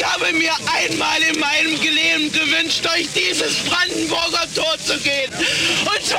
habe mir einmal in meinem Leben gewünscht, durch dieses Brandenburger Tor zu gehen. Und